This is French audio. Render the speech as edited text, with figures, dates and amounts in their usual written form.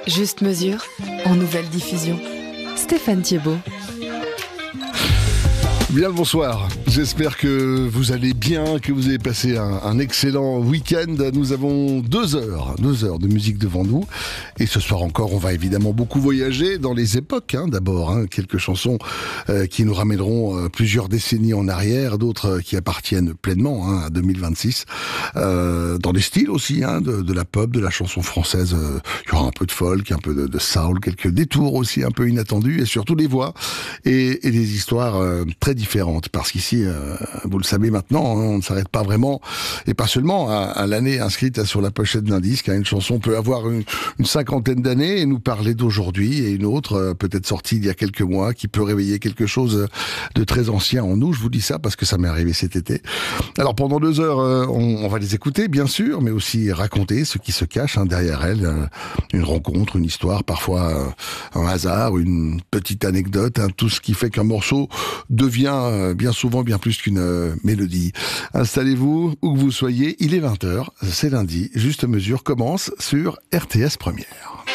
Juste mesure, en nouvelle diffusion. Stéphane Thiebaud. Bien le bonsoir, j'espère que vous allez bien, que vous avez passé un excellent week-end. Nous avons 2 heures de musique devant nous. Et ce soir encore, on va évidemment beaucoup voyager dans les époques. D'abord, quelques chansons qui nous ramèneront plusieurs décennies en arrière, d'autres qui appartiennent pleinement à 2026. Dans les styles aussi, de la pop, de la chanson française. Il y aura un peu de folk, un peu de soul, quelques détours aussi un peu inattendus, et surtout des voix et des histoires très différentes, parce qu'ici, vous le savez maintenant, on ne s'arrête pas vraiment, et pas seulement à l'année inscrite sur la pochette d'un disque. Une chanson peut avoir une cinquantaine d'années et nous parler d'aujourd'hui, et une autre peut-être sortie il y a quelques mois, qui peut réveiller quelque chose de très ancien en nous. Je vous dis ça parce que ça m'est arrivé cet été. Alors pendant 2 heures, on va les écouter bien sûr, mais aussi raconter ce qui se cache derrière elles, une rencontre, une histoire, parfois un hasard, une petite anecdote, tout ce qui fait qu'un morceau devient bien souvent bien plus qu'une mélodie. Installez-vous où que vous soyez, il est 20h, c'est lundi, Juste Mesure commence sur RTS Première.